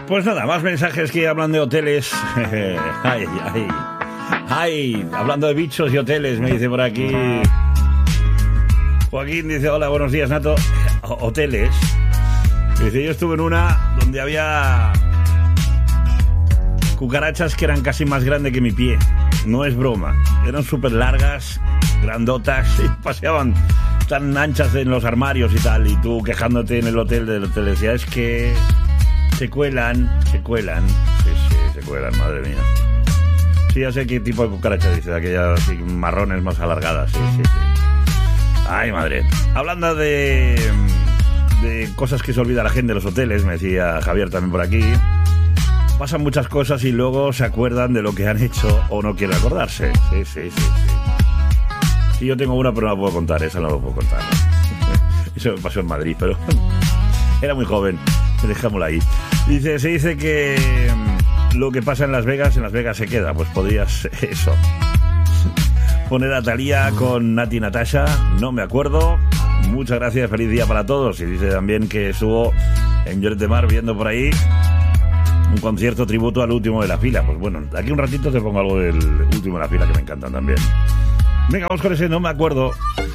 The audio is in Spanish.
Pues nada, más mensajes que hablan de hoteles. Ay, hablando de bichos y hoteles, me dice por aquí Joaquín, dice, hola, buenos días, Nato. Hoteles. Dice, yo estuve en una donde había cucarachas que eran casi más grandes que mi pie. No es broma. Eran súper largas, grandotas, y paseaban tan anchas en los armarios y tal. Y tú quejándote en el hotel decía, es que se cuelan. Sí, se cuelan, madre mía. Sí, ya sé qué tipo de cucaracha dice, aquellas marrones más alargadas. Sí. Ay, madre. Hablando de cosas que se olvida la gente de los hoteles, me decía Javier también por aquí. Pasan muchas cosas y luego se acuerdan de lo que han hecho o no quieren acordarse. Sí. Sí, yo tengo una, pero no la puedo contar. Esa no la puedo contar, ¿no? Eso me pasó en Madrid, pero era muy joven. Dejámosla ahí. Se dice que lo que pasa en Las Vegas se queda. Pues podrías eso. Poner a Thalía con Nati y Natasha. No me acuerdo. Muchas gracias. Feliz día para todos. Y dice también que estuvo en Lloret de Mar viendo por ahí un concierto tributo al último de la fila. Pues bueno, de aquí un ratito te pongo algo del último de la fila que me encantan también. Venga, vamos con ese, no me acuerdo.